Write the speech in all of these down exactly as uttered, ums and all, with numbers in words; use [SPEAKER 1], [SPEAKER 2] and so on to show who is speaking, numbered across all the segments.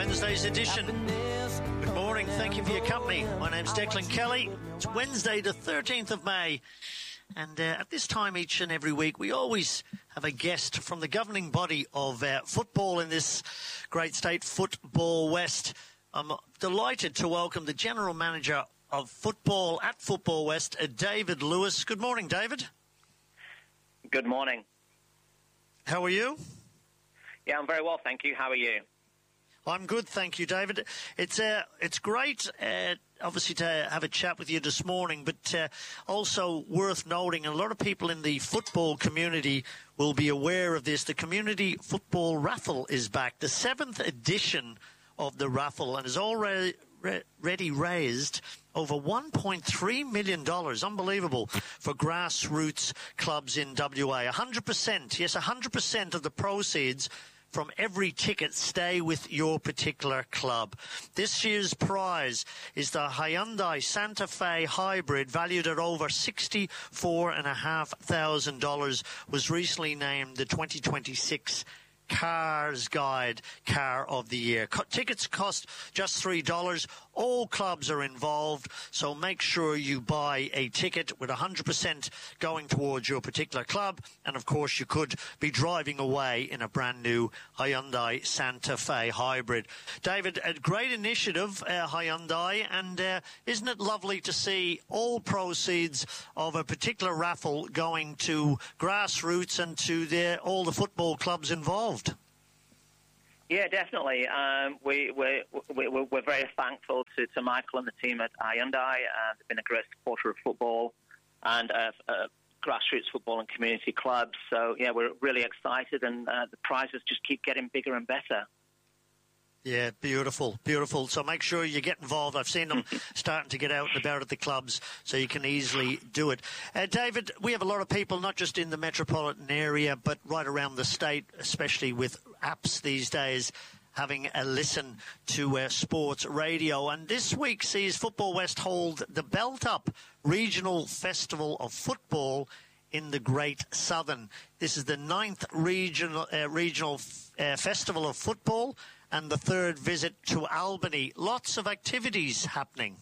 [SPEAKER 1] Wednesday's edition. Good morning, thank you for your company. My name's Declan Kelly. It's Wednesday the thirteenth of May. And uh, at this time each and every week, we always have a guest from the governing body of uh, football in this great state, Football West. I'm delighted to welcome the General Manager of Football at Football West, uh, David Lewis. Good morning, David.
[SPEAKER 2] Good morning.
[SPEAKER 1] How are you?
[SPEAKER 2] Yeah, I'm very well, thank you. How are you?
[SPEAKER 1] I'm good, thank you, David. It's uh, it's great, uh, obviously, to have a chat with you this morning, but uh, also worth noting, a lot of people in the football community will be aware of this. The Community Football Raffle is back, the seventh edition of the raffle, and has already already raised over one point three million dollars, unbelievable, for grassroots clubs in W A. one hundred percent, yes, one hundred percent of the proceeds from every ticket stay with your particular club. This year's prize is the Hyundai Santa Fe Hybrid, valued at over sixty-four thousand five hundred dollars, was recently named the twenty twenty-six Cars Guide Car of the Year. Co- tickets cost just three dollars. All clubs are involved, so make sure you buy a ticket with one hundred percent going towards your particular club. And, of course, you could be driving away in a brand-new Hyundai Santa Fe Hybrid. David, a great initiative, uh, Hyundai, and uh, isn't it lovely to see all proceeds of a particular raffle going to grassroots and to the, all the football clubs involved?
[SPEAKER 2] Yeah, definitely. Um, we, we're, we're, we're very thankful to, to Michael and the team at Hyundai. Uh, they've been a great supporter of football and uh, uh, grassroots football and community clubs. So, yeah, we're really excited, and uh, the prizes just keep getting bigger and better.
[SPEAKER 1] Yeah, beautiful, beautiful. So make sure you get involved. I've seen them starting to get out and about at the clubs, so you can easily do it. Uh, David, we have a lot of people, not just in the metropolitan area, but right around the state, especially with apps these days, having a listen to uh, sports radio. And this week sees Football West hold the Belt Up Regional Festival of Football in the Great Southern. This is the ninth regional, uh, regional uh, Festival of Football, and the third visit to Albany. Lots of activities happening.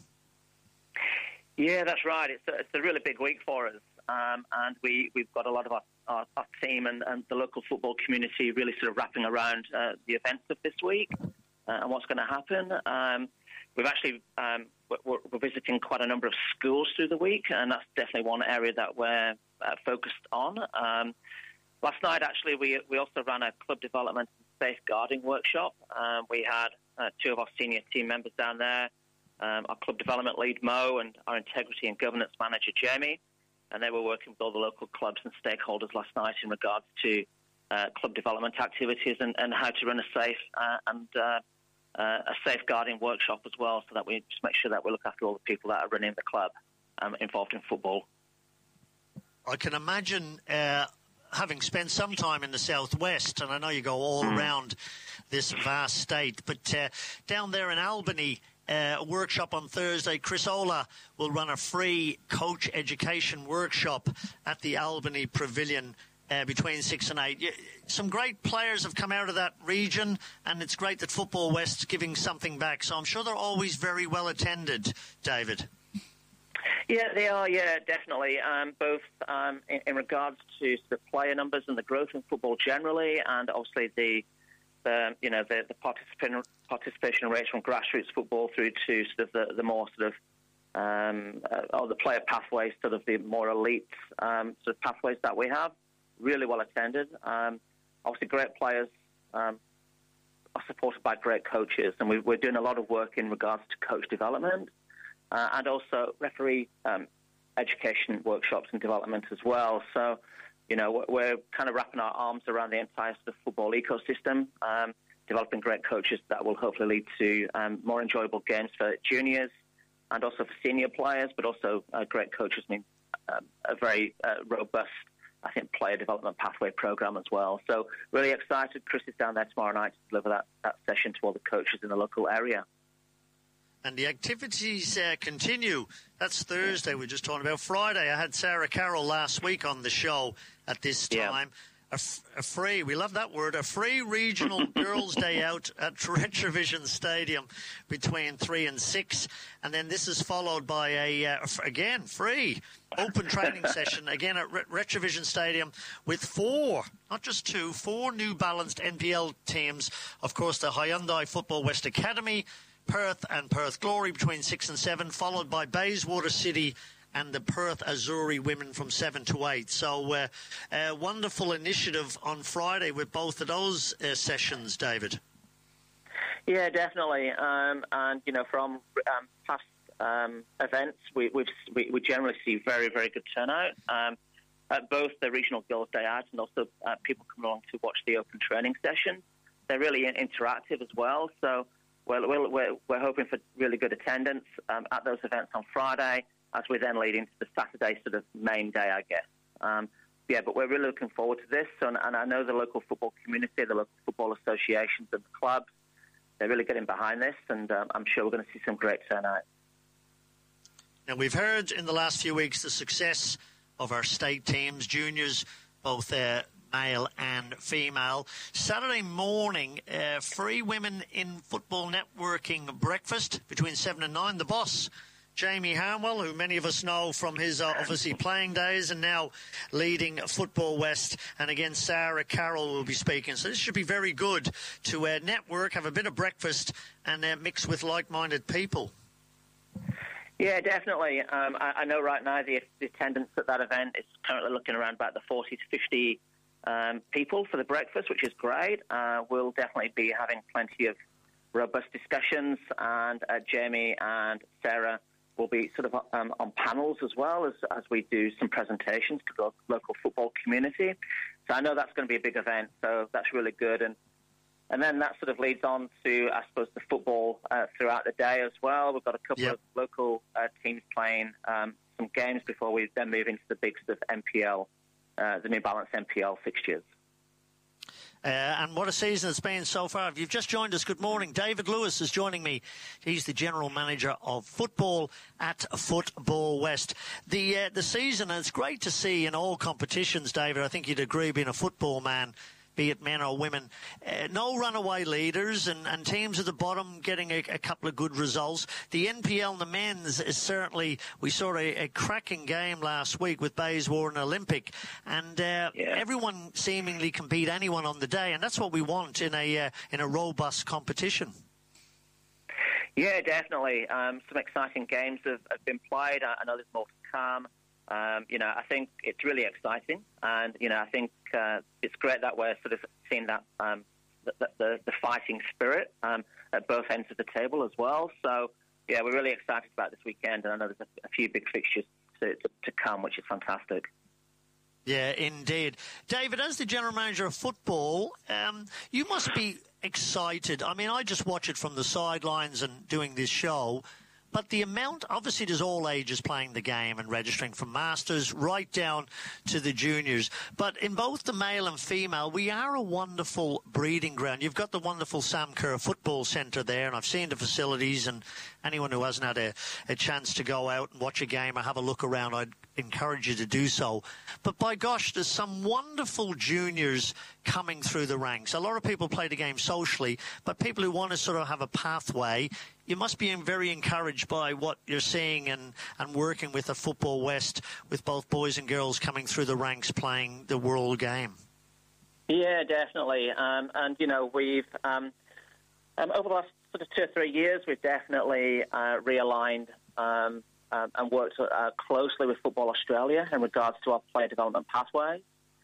[SPEAKER 2] Yeah, that's right. It's a, it's a really big week for us. Um, and we, we've got a lot of our, our, our team and, and the local football community really sort of wrapping around uh, the events of this week uh, and what's going to happen. Um, we've actually, um, we're, we're visiting quite a number of schools through the week, and that's definitely one area that we're uh, focused on. Um, last night, actually, we, we also ran a club development safeguarding workshop. Um, we had uh, two of our senior team members down there, um, our club development lead Mo and our integrity and governance manager Jamie, and they were working with all the local clubs and stakeholders last night in regards to uh, club development activities and, and how to run a safe uh, and uh, uh, a safeguarding workshop as well, so that we just make sure that we look after all the people that are running the club um, involved in football.
[SPEAKER 1] I can imagine uh having spent some time in the southwest, and I know you go all mm. around this vast state, but uh, down there in Albany, uh, a workshop on Thursday. Chris Ola will run a free coach education workshop at the Albany Pavilion uh, between six and eight. Some great players have come out of that region, and it's great that Football West's giving something back. So I'm sure they're always very well attended, David.
[SPEAKER 2] Yeah, they are, yeah, definitely, um, both um, in, in regards to the player numbers and the growth in football generally, and obviously the, the you know, the, the participation, participation rates from grassroots football through to sort of the, the more sort of, um, uh, or the player pathways, sort of the more elite um, sort of pathways that we have, really well attended. Um, obviously, great players um, are supported by great coaches, and we, we're doing a lot of work in regards to coach development. Uh, and also referee um, education workshops and development as well. So, you know, we're, we're kind of wrapping our arms around the entire sort of football ecosystem, um, developing great coaches that will hopefully lead to um, more enjoyable games for juniors and also for senior players, but also uh, great coaches mean um, a very uh, robust, I think, player development pathway program as well. So really excited. Chris is down there tomorrow night to deliver that, that session to all the coaches in the local area.
[SPEAKER 1] And the activities uh, continue. That's Thursday we're just talking about. Friday, I had Sarah Carroll last week on the show at this time. A, f- a free, we love that word, a free regional girls' day out at Retrovision Stadium between three and six. And then this is followed by a, uh, again, free open training session, again at Re- Retrovision Stadium with four, not just two, four new balanced N P L teams. Of course, the Hyundai Football West Academy, Perth and Perth Glory between six and seven, followed by Bayswater City and the Perth Azzurri women from seven to eight. So uh, a wonderful initiative on Friday with both of those uh, sessions, David.
[SPEAKER 2] Yeah, definitely. Um, and, you know, from um, past um, events, we, we've, we, we generally see very, very good turnout um, at both the Regional Girls' Day Out and also uh, people come along to watch the open training session. They're really interactive as well. So we're, we're, we're hoping for really good attendance um, at those events on Friday, as we then lead into the Saturday sort of main day, I guess. Um, yeah, but we're really looking forward to this, and, and I know the local football community, the local football associations and the clubs, they're really getting behind this, and um, I'm sure we're going to see some great turnout.
[SPEAKER 1] Now, we've heard in the last few weeks the success of our state teams, juniors, both uh, male and female. Saturday morning, uh, free women in football networking breakfast between seven and nine. The boss, Jamie Harnwell, who many of us know from his uh, obviously playing days and now leading Football West. And again, Sarah Carroll will be speaking. So this should be very good to uh, network, have a bit of breakfast and uh, mix with like-minded people.
[SPEAKER 2] Yeah, definitely. Um, I, I know right now the, the attendance at that event is currently looking around about the forty to fifty um, people for the breakfast, which is great. Uh, we'll definitely be having plenty of robust discussions, and uh, Jamie and Sarah will be sort of um, on panels as well as, as we do some presentations to the local football community. So I know that's going to be a big event, so that's really good. And and then that sort of leads on to, I suppose, the football uh, throughout the day as well. We've got a couple yep. of local uh, teams playing um, some games before we then move into the big sort of N P L, uh, the New Balance N P L fixtures.
[SPEAKER 1] Uh, and what a season it's been so far. If you've just joined us, good morning. David Lewis is joining me. He's the General Manager of Football at Football West. The uh, the season, and it's great to see in all competitions, David, I think you'd agree, being a football man, be it men or women, uh, no runaway leaders and, and teams at the bottom getting a, a couple of good results. The N P L and the men's is certainly, we saw a, a cracking game last week with Bayswater and Olympic, and uh, yeah. everyone seemingly can beat anyone on the day, and that's what we want in a uh, in a robust competition.
[SPEAKER 2] Yeah, definitely. Um, some exciting games have, have been played. I, I know there's more to come. Um, you know, I think it's really exciting, and you know, I think uh, it's great that we're sort of seeing that um, the, the, the fighting spirit um, at both ends of the table as well. So, yeah, we're really excited about this weekend, and I know there's a, a few big fixtures to, to, to come, which is fantastic.
[SPEAKER 1] Yeah, indeed. David, as the General Manager of Football, um, you must be excited. I mean, I just watch it from the sidelines and doing this show. But the amount, obviously there's all ages playing the game and registering from masters right down to the juniors. But in both the male and female, we are a wonderful breeding ground. You've got the wonderful Sam Kerr Football Centre there, and I've seen the facilities, and anyone who hasn't had a, a chance to go out and watch a game or have a look around, I'd encourage you to do so. But by gosh, there's some wonderful juniors coming through the ranks. A lot of people play the game socially, but people who want to sort of have a pathway, you must be very encouraged by what you're seeing and, and working with a Football West with both boys and girls coming through the ranks playing the world game.
[SPEAKER 2] Yeah, definitely. Um, and, you know, we've, um, um, over the last sort of two or three years, we've definitely uh, realigned um, um, and worked uh, closely with Football Australia in regards to our player development pathways.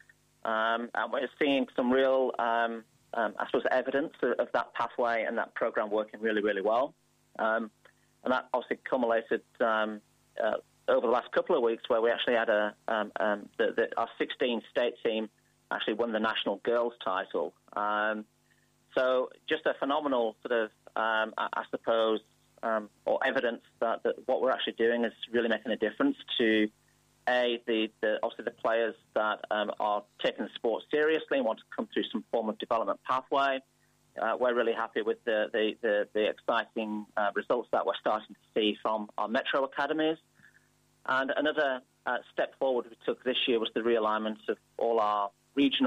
[SPEAKER 2] Um, and we're seeing some real, um, um, I suppose, evidence of, of that pathway and that program working really, really well. Um, and that obviously culminated um, uh, over the last couple of weeks, where we actually had a um, um, the, the, our sixteen state team actually won the national girls title. Um, so just a phenomenal sort of, um, I, I suppose, um, or evidence that, that what we're actually doing is really making a difference to a the, the obviously the players that um, are taking the sport seriously and want to come through some form of development pathway. Uh, we're really happy with the, the, the, the exciting uh, results that we're starting to see from our Metro academies. And another uh, step forward we took this year was the realignment of all our regional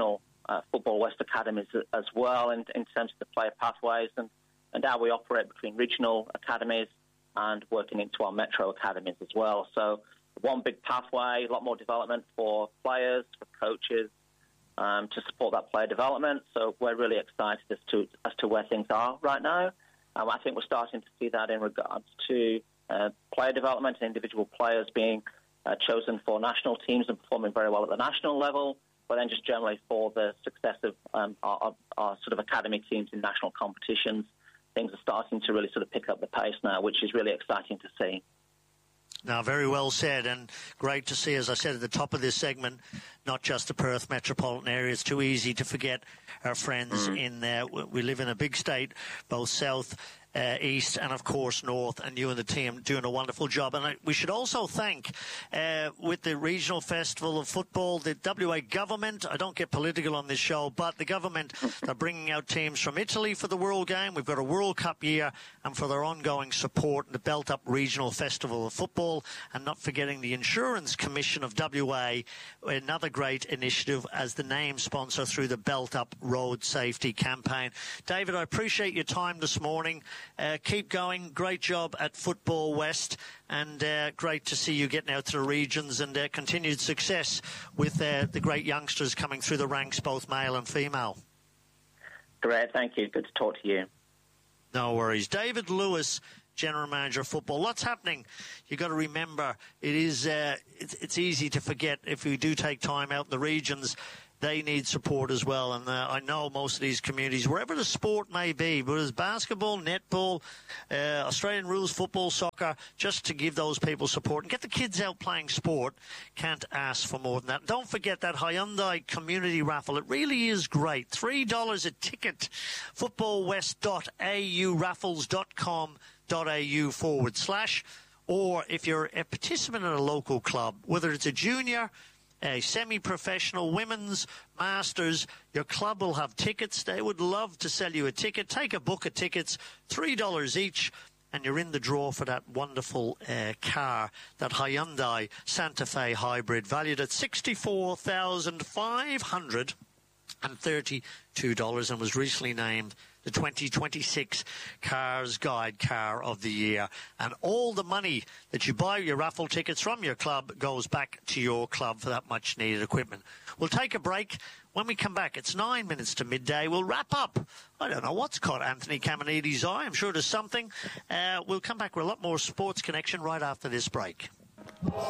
[SPEAKER 2] uh, Football West academies as well in, in terms of the player pathways and, and how we operate between regional academies and working into our metro academies as well. So one big pathway, a lot more development for players, for coaches, um, to support that player development. So we're really excited as to as to where things are right now. Um, I think we're starting to see that in regards to uh, player development and individual players being uh, chosen for national teams and performing very well at the national level, but then just generally for the success of um, our, our sort of academy teams in national competitions. Things are starting to really sort of pick up the pace now, which is really exciting to see.
[SPEAKER 1] Now, very well said, and great to see, as I said at the top of this segment, not just the Perth metropolitan area. It's too easy to forget our friends mm. in there. We live in a big state, both south, uh, east, and, of course, north, and you and the team doing a wonderful job. And I, we should also thank, uh, with the Regional Festival of Football, the W A government. I don't get political on this show, but the government are bringing out teams from Italy for the World Game. We've got a World Cup year, and for their ongoing support in the Belt Up Regional Festival of Football, and not forgetting the Insurance Commission of W A, another great initiative as the name sponsor through the Belt Up Road Safety Campaign. David, I appreciate your time this morning. Uh, keep going. Great job at Football West, and uh, great to see you getting out to the regions, and uh, continued success with uh, the great youngsters coming through the ranks, both male and female.
[SPEAKER 2] Great, thank you. Good to talk to you.
[SPEAKER 1] No worries. David Lewis, General Manager of Football. Lots happening. You've got to remember, it is uh, it's, it's easy to forget if we do take time out in the regions. They need support as well, and uh, I know most of these communities, wherever the sport may be, whether it's basketball, netball, uh, Australian rules, football, soccer, just to give those people support and get the kids out playing sport, can't ask for more than that. Don't forget that Hyundai community raffle. It really is great. three dollars a ticket. footballwest.au, raffles.com.au forward slash. Or if you're a participant in a local club, whether it's a junior, a semi-professional, women's, masters, your club will have tickets. They would love to sell you a ticket. Take a book of tickets, three dollars each, and you're in the draw for that wonderful uh, car, that Hyundai Santa Fe hybrid, valued at sixty-four thousand five hundred thirty-two dollars, and was recently named the twenty twenty-six Cars Guide Car of the Year. And all the money that you buy your raffle tickets from your club goes back to your club for that much needed equipment. We'll take a break. When we come back, it's nine minutes to midday. We'll wrap up. I don't know what's caught Anthony Camanidi's eye. I'm sure there's something. Uh, we'll come back with a lot more Sports Connection right after this break.